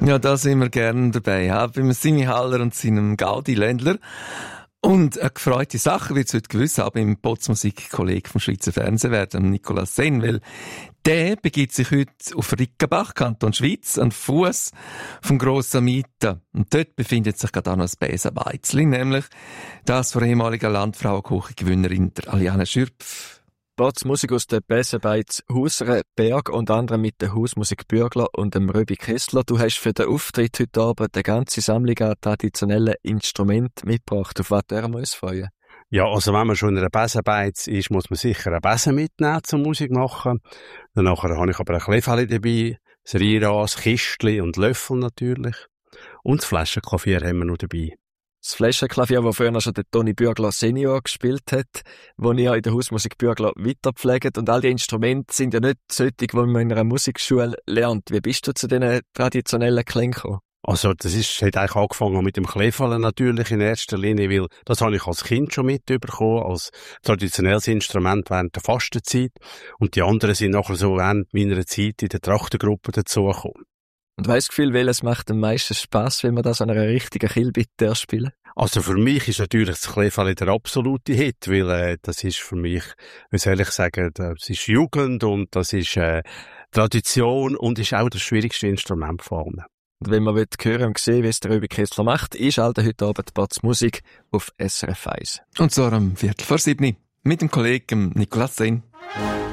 Ja, da sind wir gerne dabei. Ja, beim Simi Haller und seinem Gaudi-Ländler. Und eine gefreute Sache wird es heute gewiss haben beim Potsmusik-Kollegen vom Schweizer Fernsehen, dem Nicolas Senn, weil der begibt sich heute auf Rickenbach, Kanton Schweiz, an Fuß vom Grossen Mieter. Und dort befindet sich gerade auch noch ein Besenweizli, nämlich das von ehemaliger Landfrauenküche-Gewinnerin der Aliane Schürpf. Musik aus den Besenbeiz Hauser, Berg und anderem mit der Hausmusik Bürgler und dem Röbi Kessler. Du hast für den Auftritt heute Abend eine ganze Sammlung an traditionellen Instrumenten mitgebracht. Auf was dürfen wir uns freuen? Ja, also wenn man schon in einer Besenbeiz ist, muss man sicher eine Besen mitnehmen zum Musik machen. Danach habe ich aber ein Klefeli dabei, ein Riras, Kistchen und Löffel natürlich. Und das Flaschenklavier haben wir noch dabei. Das Flaschenklavier, das früher schon der Toni Bürgler Senior gespielt hat, das ihr in der Hausmusik Bürgler weiterpflegt. Und all die Instrumente sind ja nicht solche, die man in einer Musikschule lernt. Wie bist du zu diesen traditionellen Klängen gekommen? Also, hat eigentlich angefangen mit dem Klefeli natürlich in erster Linie, weil das habe ich als Kind schon mitbekommen, als traditionelles Instrument während der Fastenzeit. Und die anderen sind nachher so während meiner Zeit in der Trachtengruppe dazugekommen. Und weiss Gefühl, welches macht am meisten Spass, wenn man das an einer richtigen Kilbitte spielen? Also für mich ist natürlich das Klefeli der absolute Hit, weil das ist für mich, wie soll ich sagen, das ist Jugend und das ist Tradition und ist auch das schwierigste Instrument von allen. Und wenn man hören und sehen, wie es der Röbi Kessler macht, einschalten heute Abend Potsmusik auf SRF 1. Und zwar am 6:45 mit dem Kollegen Nicolas Senn.